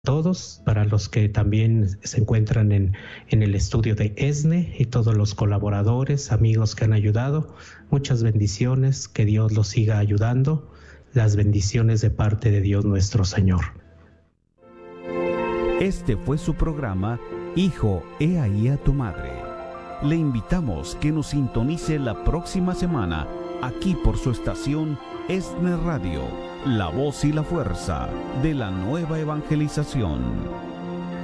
todos, para los que también se encuentran en el estudio de ESNE y todos los colaboradores, amigos que han ayudado. Muchas bendiciones, que Dios los siga ayudando. Las bendiciones de parte de Dios nuestro Señor. Este fue su programa Hijo, he ahí a tu madre. Le invitamos que nos sintonice la próxima semana aquí por su estación ESNE Radio, la voz y la fuerza de la nueva evangelización.